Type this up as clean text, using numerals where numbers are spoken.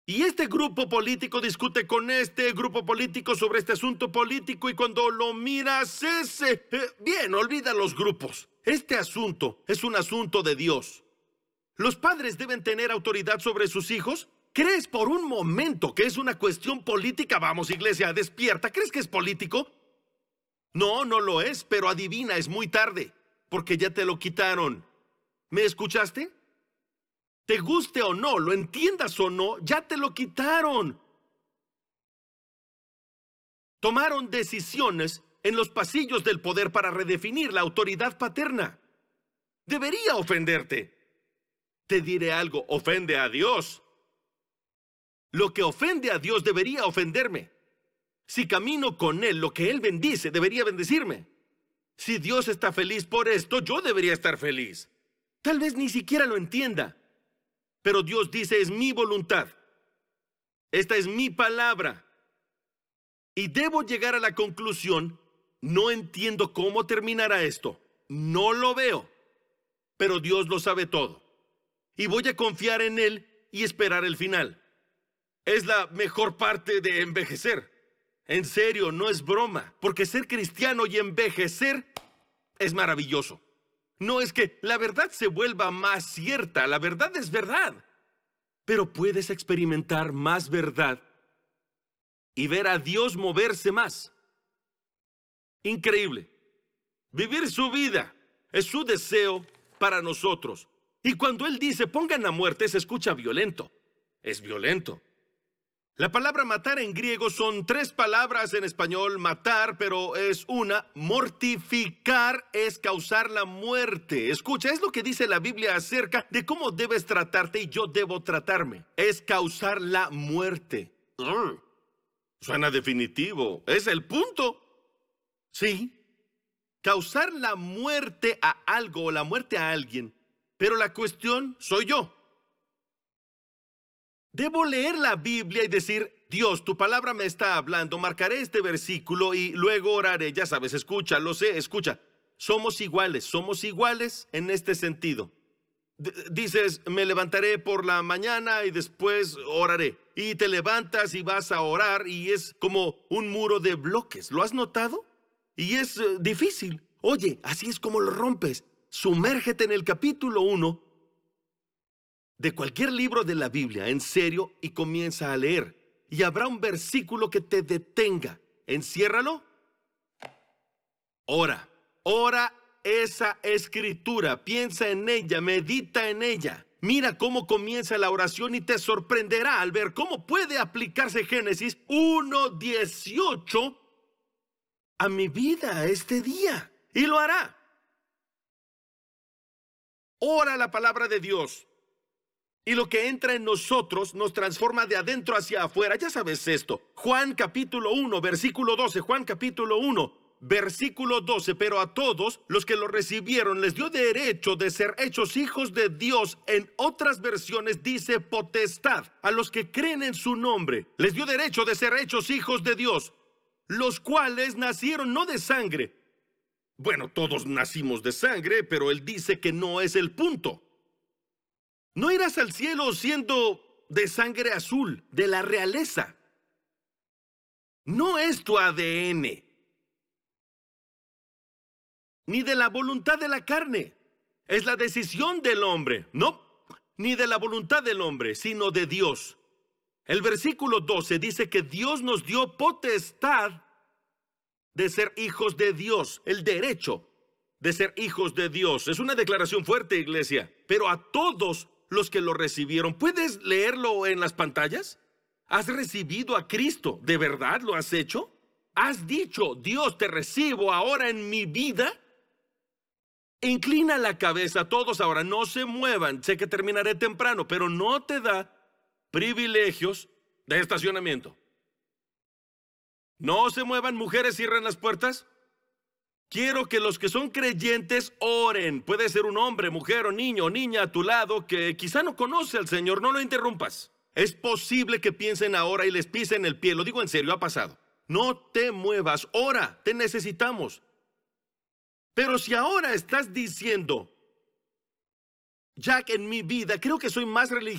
Y este grupo político discute con este grupo político sobre este asunto político y cuando lo miras bien, olvida los grupos. Este asunto es un asunto de Dios. ¿Los padres deben tener autoridad sobre sus hijos? ¿Crees por un momento que es una cuestión política? Vamos, iglesia, despierta. ¿Crees que es político? No, no lo es, pero adivina, es muy tarde, porque ya te lo quitaron. ¿Me escuchaste? Te guste o no, lo entiendas o no, ya te lo quitaron. Tomaron decisiones en los pasillos del poder para redefinir la autoridad paterna. Debería ofenderte. Te diré algo, ofende a Dios. Lo que ofende a Dios debería ofenderme. Si camino con Él, lo que Él bendice debería bendecirme. Si Dios está feliz por esto, yo debería estar feliz. Tal vez ni siquiera lo entienda. Pero Dios dice, es mi voluntad. Esta es mi palabra. Y debo llegar a la conclusión, no entiendo cómo terminará esto. No lo veo. Pero Dios lo sabe todo. Y voy a confiar en Él y esperar el final. Es la mejor parte de envejecer. En serio, no es broma. Porque ser cristiano y envejecer es maravilloso. No es que la verdad se vuelva más cierta. La verdad es verdad. Pero puedes experimentar más verdad y ver a Dios moverse más. Increíble. Vivir su vida es su deseo para nosotros. Y cuando Él dice pongan a muerte, se escucha violento. Es violento. La palabra matar en griego son 3 palabras en español, matar, pero es una. Mortificar es causar la muerte. Escucha, es lo que dice la Biblia acerca de cómo debes tratarte y yo debo tratarme. Es causar la muerte. Suena definitivo. Es el punto. Sí. Causar la muerte a algo o la muerte a alguien. Pero la cuestión soy yo. Debo leer la Biblia y decir, Dios, tu palabra me está hablando, marcaré este versículo y luego oraré. Ya sabes, escucha, lo sé, escucha. Somos iguales en este sentido. Dices, me levantaré por la mañana y después oraré. Y te levantas y vas a orar y es como un muro de bloques. ¿Lo has notado? Y es difícil. Oye, así es como lo rompes. Sumérgete en el capítulo 1 de cualquier libro de la Biblia, en serio, y comienza a leer. Y habrá un versículo que te detenga. Enciérralo. Ora esa escritura. Piensa en ella, medita en ella. Mira cómo comienza la oración y te sorprenderá al ver cómo puede aplicarse Génesis 1:18 a mi vida este día. Y lo hará. Ora la palabra de Dios. Y lo que entra en nosotros nos transforma de adentro hacia afuera. Ya sabes esto. Juan capítulo 1, versículo 12. Juan capítulo 1, versículo 12. Pero a todos los que lo recibieron les dio derecho de ser hechos hijos de Dios. En otras versiones dice potestad. A los que creen en su nombre les dio derecho de ser hechos hijos de Dios. Los cuales nacieron no de sangre. Bueno, todos nacimos de sangre, pero él dice que no es el punto. No irás al cielo siendo de sangre azul, de la realeza. No es tu ADN, ni de la voluntad de la carne. Es la decisión del hombre, no, ni de la voluntad del hombre, sino de Dios. El versículo 12 dice que Dios nos dio potestad de ser hijos de Dios, el derecho de ser hijos de Dios. Es una declaración fuerte, iglesia, pero a todos los que lo recibieron. ¿Puedes leerlo en las pantallas? ¿Has recibido a Cristo? ¿De verdad lo has hecho? ¿Has dicho, Dios, te recibo ahora en mi vida? Inclina la cabeza todos ahora, no se muevan. Sé que terminaré temprano, pero no te da privilegios de estacionamiento. No se muevan, mujeres, cierren las puertas. Quiero que los que son creyentes oren. Puede ser un hombre, mujer o niño o niña a tu lado que quizá no conoce al Señor. No lo interrumpas. Es posible que piensen ahora y les pisen el pie. Lo digo en serio, ha pasado. No te muevas. Ora, te necesitamos. Pero si ahora estás diciendo, Jack, en mi vida creo que soy más religioso